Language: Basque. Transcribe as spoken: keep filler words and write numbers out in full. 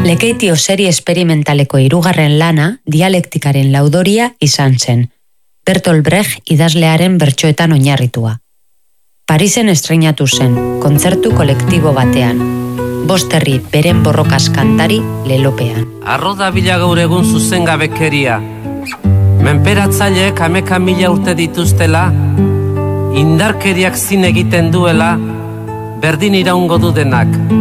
Lekeitio serie esperimentaleko hirugarren lana dialektikaren laudoria izan zen, Bertolt Brecht idazlearen bertsoetan oinarritua. Parisen estreinatu zen, kontzertu kolektibo batean. Bost herri beren borrokaz kantari lelopean. Arro da bila gaur egun zuzen gabekeria. Menperatzaileek hameka mila urte dituztela, indarkeriak zin egiten duela, berdin iraungo du denak.